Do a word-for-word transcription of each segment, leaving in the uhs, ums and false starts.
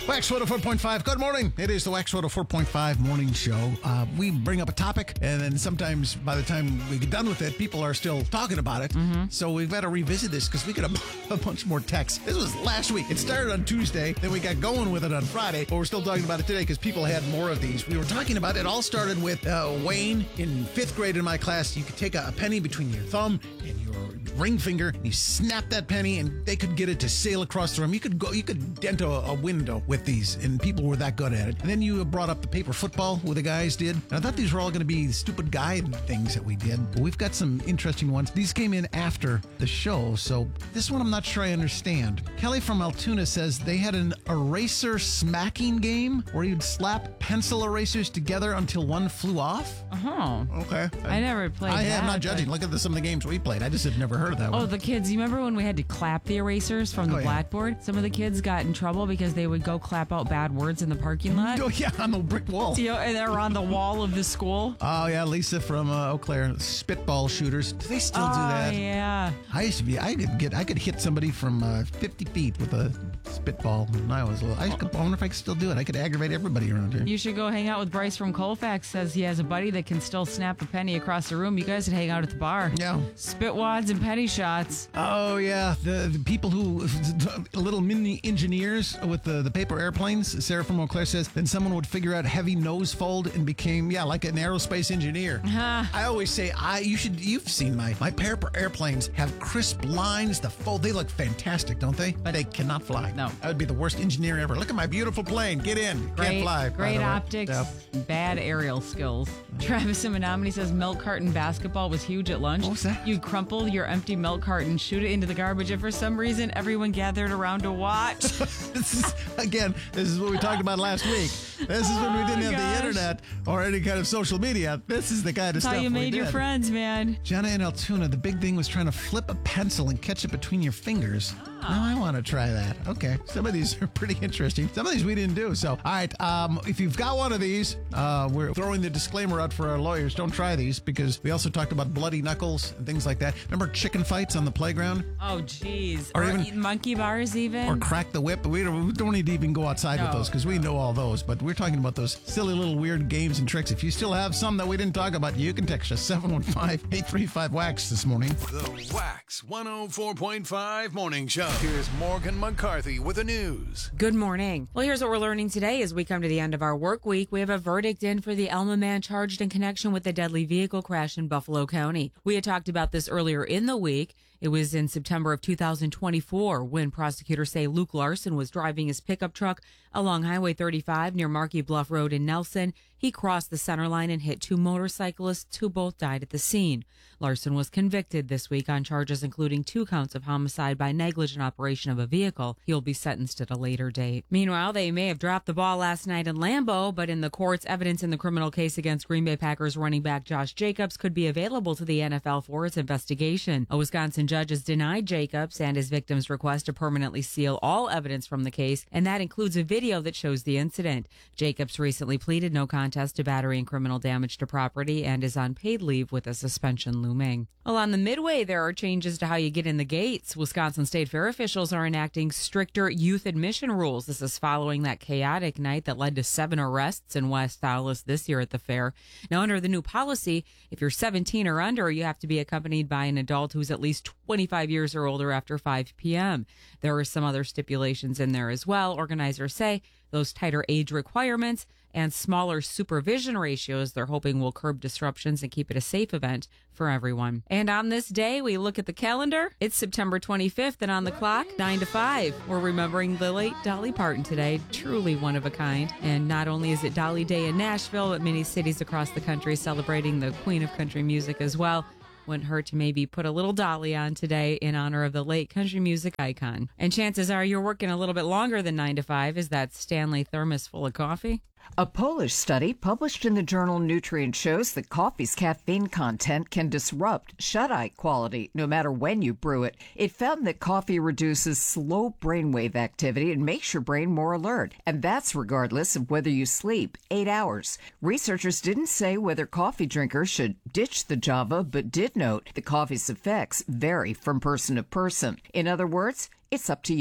Wax one oh four point five. Good morning. It is the Wax one oh four point five morning show. Uh, we bring up a topic, and then sometimes by the time we get done with it, people are still talking about it. Mm-hmm. So we've got to revisit this because we got a, a bunch more texts. This was last week. It started on Tuesday, then we got going with it on Friday, but we're still talking about it today because people had more of these. We were talking about it. All started with uh, Wayne in fifth grade in my class. You could take a, a penny between your thumb and your ring finger, and you snap that penny, and they could get it to sail across the room. You could go, you could dent a, a window with these, and people were that good at it. And then you brought up the paper football, where the guys did. And I thought these were all going to be stupid guide things that we did, but we've got some interesting ones. These came in after the show, so this one I'm not sure I understand. Kelly from Altoona says they had an eraser smacking game where you'd slap pencil erasers together until one flew off. Oh, okay. I, I never played. I that, am not judging. Look at the, some of the games we played. I just had never heard of that one. Oh, the kids. You remember when we had to clap the erasers from the oh, yeah. blackboard? Some of the kids got in trouble because they would go clap out bad words in the parking lot. Oh, yeah, on the brick wall. You know, and they were on the wall of the school. Oh, yeah, Lisa from uh, Eau Claire. Spitball shooters. Do they still oh, do that? yeah. I used to be, I could get, I could hit somebody from uh, fifty feet with a spitball when I was little. I, could, I wonder if I could still do it. I could aggravate everybody around here. You should go hang out with Bryce from Colfax. Says he has a buddy that can still snap a penny across the room. You guys would hang out at the bar. Yeah. Spit wads and penny shots. Oh, yeah. The, the people who, little mini engineers with the, the paper airplanes. Sarah from Eau Claire says, then someone would figure out heavy nose fold and became, yeah, like an aerospace engineer. Huh. I always say, I you should, you've seen my, my paper airplanes have crisp lines. The fold, they look fantastic, don't they? But they cannot fly. No. I would be the worst engineer ever. Look at my beautiful plane. Get in. Great, Can't fly. Great optics, yeah. Bad aerial skills. Travis in Menominee says milk carton basketball was huge at lunch. What was that? You'd crumple your empty milk carton, shoot it into the garbage, and for some reason, everyone gathered around to watch. This is, again, this is what we talked about last week. This is when we didn't Oh, have gosh. the internet or any kind of social media. This is the kind of That's stuff how you we made your did. friends, man. Jenna in Altoona, the big thing was trying to flip a pencil and catch it between your fingers. Oh. Now I want to try that. Okay. Some of these are pretty interesting. Some of these we didn't do. So, all right. Um, if you've got one of these, uh, we're throwing the disclaimer out for our lawyers. Don't try these because we also talked about bloody knuckles and things like that. Remember chicken fights on the playground? Oh, jeez. Or Or, even- eat monkey bars, even. Or crack the whip. We don't, we don't need to even go outside with No, those because we know all those. But we're talking about those silly little weird games and tricks. If you still have some that we didn't talk about, you can text us seven one five, eight three five, WAX this morning. The Wax one oh four point five Morning Show. Here's Morgan McCarthy with the news. Good morning. Well, here's what we're learning today as we come to the end of our work week. We have a verdict in for the Elma man charged in connection with the deadly vehicle crash in Buffalo County. We had talked about this earlier in the week. It was in September of two thousand twenty-four when prosecutors say Luke Larson was driving his pickup truck along Highway thirty-five near Markey Bluff Road in Nelson. He crossed the center line and hit two motorcyclists who both died at the scene. Larson was convicted this week on charges including two counts of homicide by negligent operation of a vehicle. He'll be sentenced at a later date. Meanwhile, they may have dropped the ball last night in Lambeau, but in the courts, evidence in the criminal case against Green Bay Packers running back Josh Jacobs could be available to the N F L for its investigation. A Wisconsin judge has denied Jacobs and his victim's request to permanently seal all evidence from the case, and that includes a video that shows the incident. Jacobs recently pleaded no contest to battery and criminal damage to property and is on paid leave with a suspension looming. Well, on the Midway, there are changes to how you get in the gates. Wisconsin State Fair officials are enacting stricter youth admission rules. This is following that chaotic night that led to seven arrests in West Allis this year at the fair. Now, under the new policy, if you're seventeen or under, you have to be accompanied by an adult who's at least twenty-five years or older after five p.m. There are some other stipulations in there as well. Organizers say those tighter age requirements and smaller supervision ratios they're hoping will curb disruptions and keep it a safe event for everyone. And on this day, we look at the calendar. It's September twenty-fifth, and on the clock, nine to five. We're remembering the late Dolly Parton today, truly one of a kind. And not only is it Dolly Day in Nashville, but many cities across the country celebrating the queen of country music as well. Wouldn't hurt to maybe put a little Dolly on today in honor of the late country music icon. And chances are you're working a little bit longer than nine to five. Is that Stanley thermos full of coffee? A Polish study published in the journal Nutrient shows that coffee's caffeine content can disrupt shut-eye quality no matter when you brew it. It found that coffee reduces slow brainwave activity and makes your brain more alert, and that's regardless of whether you sleep eight hours. Researchers didn't say whether coffee drinkers should ditch the Java, but did note the coffee's effects vary from person to person. In other words, it's up to you.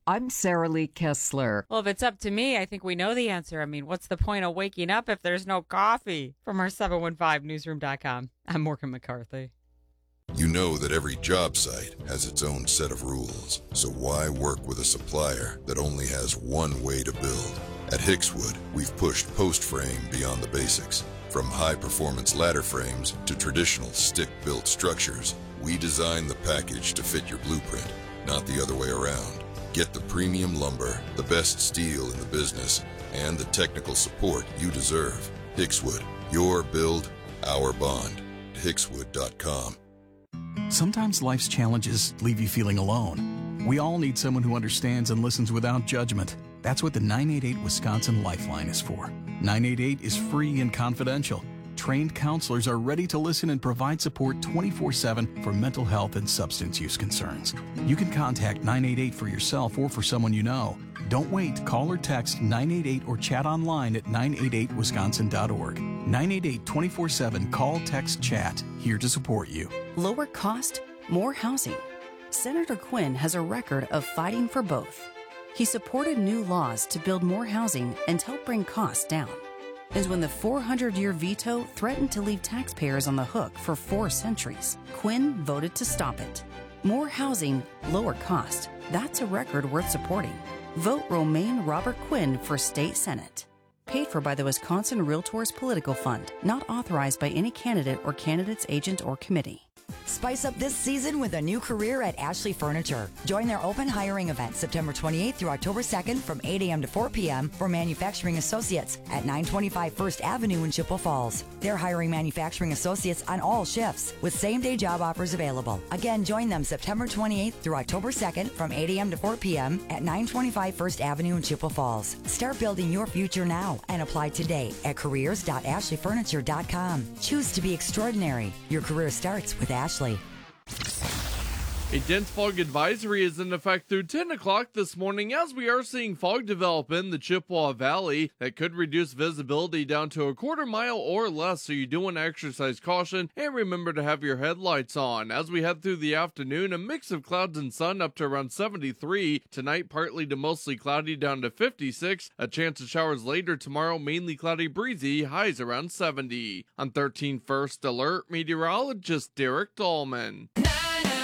I'm Sarah Lee Kessler. Well, if it's up to me, I think we know the answer. I mean, what's the point of waking up if there's no coffee? From our seven one five newsroom dot com, I'm Morgan McCarthy. You know that every job site has its own set of rules, so why work with a supplier that only has one way to build? At Hickswood, we've pushed post frame beyond the basics. From high-performance ladder frames to traditional stick-built structures, we design the package to fit your blueprint, not the other way around. Get the premium lumber, the best steel in the business, and the technical support you deserve. Hickswood, your build, our bond. Hickswood dot com. Sometimes life's challenges leave you feeling alone. We all need someone who understands and listens without judgment. That's what the nine eight eight Wisconsin Lifeline is for. nine eight eight is free and confidential. Trained counselors are ready to listen and provide support twenty-four seven for mental health and substance use concerns. You can contact nine eight eight for yourself or for someone you know. Don't wait. Call or text nine eight eight or chat online at nine eight eight wisconsin dot org. nine eight eight twenty-four seven Call, Text, Chat. Here to support you. Lower cost, more housing. Senator Quinn has a record of fighting for both. He supported new laws to build more housing and help bring costs down. And when the four hundred year veto threatened to leave taxpayers on the hook for four centuries, Quinn voted to stop it. More housing, lower cost. That's a record worth supporting. Vote Romaine Robert Quinn for State Senate. Paid for by the Wisconsin Realtors Political Fund, not authorized by any candidate or candidate's agent or committee. Spice up this season with a new career at Ashley Furniture. Join their open hiring event September twenty-eighth through October second from eight a.m. to four p.m. for manufacturing associates at nine twenty-five First Avenue in Chippewa Falls. They're hiring manufacturing associates on all shifts with same-day job offers available. Again, join them September twenty-eighth through October second from eight a.m. to four p.m. at nine twenty-five First Avenue in Chippewa Falls. Start building your future now and apply today at careers dot ashley furniture dot com. Choose to be extraordinary. Your career starts with Ashley. A dense fog advisory is in effect through ten o'clock this morning as we are seeing fog develop in the Chippewa Valley that could reduce visibility down to a quarter mile or less, so you do want to exercise caution and remember to have your headlights on. As we head through the afternoon, a mix of clouds and sun up to around seventy-three. Tonight, partly to mostly cloudy down to fifty-six. A chance of showers later tomorrow, mainly cloudy breezy, highs around seventy. On thirteen First Alert, meteorologist Derek Dahlman.